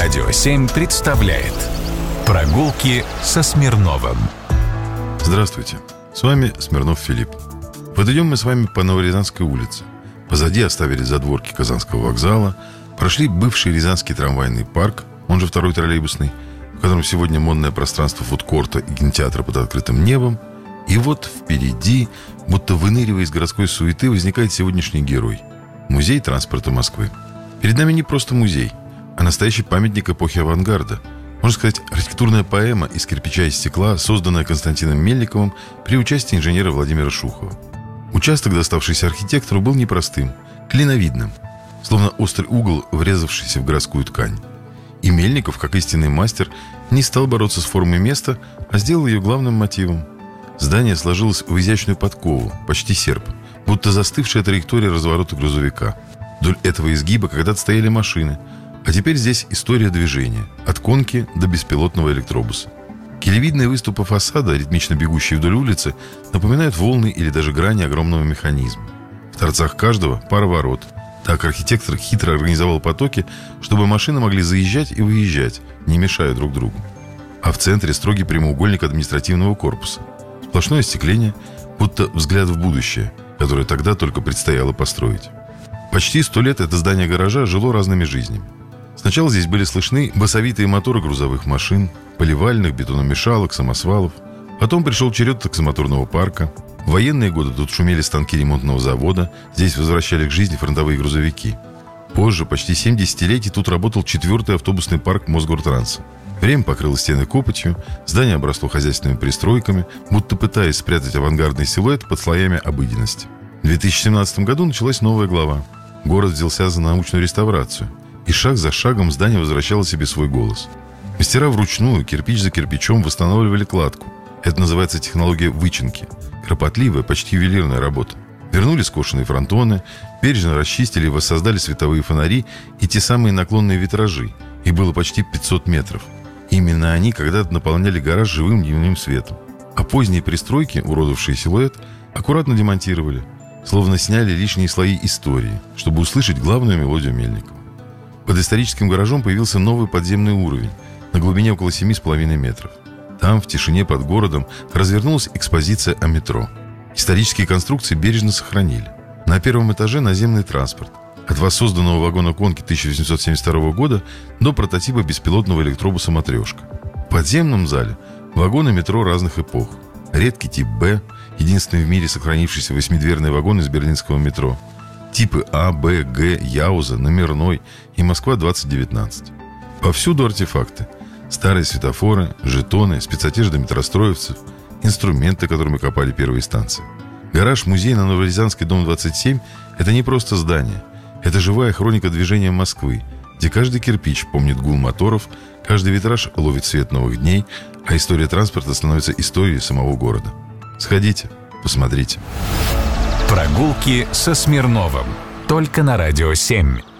Радио 7 представляет «Прогулки со Смирновым». Здравствуйте, с вами Смирнов Филипп. Вот идем мы с вами по Новорязанской улице. Позади оставили задворки Казанского вокзала, прошли бывший Рязанский трамвайный парк, он же второй троллейбусный, в котором сегодня модное пространство фудкорта и кинотеатра под открытым небом. И вот впереди, будто выныривая из городской суеты, возникает сегодняшний герой – музей транспорта Москвы. Перед нами не просто музей, а настоящий памятник эпохи авангарда. Можно сказать, архитектурная поэма из кирпича и стекла, созданная Константином Мельниковым при участии инженера Владимира Шухова. Участок, доставшийся архитектору, был непростым, клиновидным, словно острый угол, врезавшийся в городскую ткань. И Мельников, как истинный мастер, не стал бороться с формой места, а сделал ее главным мотивом. Здание сложилось в изящную подкову, почти серп, будто застывшая траектория разворота грузовика. Вдоль этого изгиба когда-то стояли машины, а теперь здесь история движения, от конки до беспилотного электробуса. Килевидные выступы фасада, ритмично бегущие вдоль улицы, напоминают волны или даже грани огромного механизма. В торцах каждого пара ворот. Так архитектор хитро организовал потоки, чтобы машины могли заезжать и выезжать, не мешая друг другу. А в центре строгий прямоугольник административного корпуса. Сплошное остекление, будто взгляд в будущее, которое тогда только предстояло построить. Почти 100 лет это здание гаража жило разными жизнями. Сначала здесь были слышны басовитые моторы грузовых машин, поливальных, бетономешалок, самосвалов. Потом пришел черед таксомоторного парка. В военные годы тут шумели станки ремонтного завода, здесь возвращали к жизни фронтовые грузовики. Позже, почти 7 десятилетий, тут работал 4-й автобусный парк Мосгортранса. Время покрыло стены копотью, здание обросло хозяйственными пристройками, будто пытаясь спрятать авангардный силуэт под слоями обыденности. В 2017 году началась новая глава. Город взялся за научную реставрацию. И шаг за шагом здание возвращало себе свой голос. Мастера вручную, кирпич за кирпичом, восстанавливали кладку. Это называется технология вычинки. Кропотливая, почти ювелирная работа. Вернули скошенные фронтоны, бережно расчистили и воссоздали световые фонари и те самые наклонные витражи. Их было почти 500 метров. Именно они когда-то наполняли гараж живым дневным светом. А поздние пристройки, уродовавшие силуэт, аккуратно демонтировали, словно сняли лишние слои истории, чтобы услышать главную мелодию Мельникова. Под историческим гаражом появился новый подземный уровень на глубине около 7,5 метров. Там, в тишине под городом, развернулась экспозиция о метро. Исторические конструкции бережно сохранили. На первом этаже наземный транспорт. От воссозданного вагона конки 1872 года до прототипа беспилотного электробуса «Матрешка». В подземном зале вагоны метро разных эпох. Редкий тип «Б», единственный в мире сохранившийся 8-дверный вагон из берлинского метро. Типы А, Б, Г, Яуза, Номерной и Москва-2019. Повсюду артефакты. Старые светофоры, жетоны, спецодежда метростроевцев, инструменты, которыми копали первые станции. Гараж-музей на Новорязанской, дом 27 – это не просто здание. Это живая хроника движения Москвы, где каждый кирпич помнит гул моторов, каждый витраж ловит свет новых дней, а история транспорта становится историей самого города. Сходите, посмотрите. «Прогулки со Смирновым». Только на Радио 7.